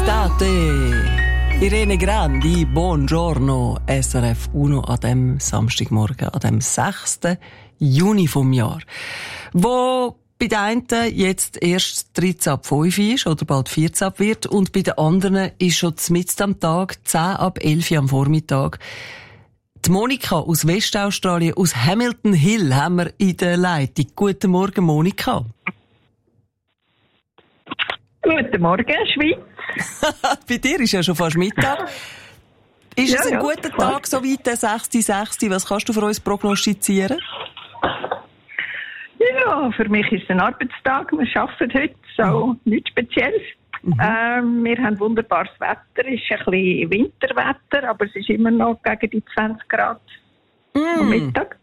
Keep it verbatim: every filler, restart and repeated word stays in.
Estate. Irene Grandi, buongiorno, S R F uno an dem Samstagmorgen, an dem sechsten Juni vom Jahr. Wo bei den einen jetzt erst dreizehn ab fünf ist oder bald vierzehn ab wird und bei den anderen ist schon mitten am Tag zehn ab elf am Vormittag. Die Monika aus Westaustralien, aus Hamilton Hill, haben wir in der Leitung. Guten Morgen, Monika. Guten Morgen, Schweiz. Bei dir ist ja schon fast Mittag. Ist Ja, es ein ja, guter klar. Tag, so weit der sechste sechste Was kannst du für uns prognostizieren? Ja, für mich ist es ein Arbeitstag. Wir arbeiten heute, so Mhm. nichts Spezielles. Mhm. Ähm, wir haben wunderbares Wetter, es ist ein bisschen Winterwetter, aber es ist immer noch gegen die zwanzig Grad am Mm. Mittag.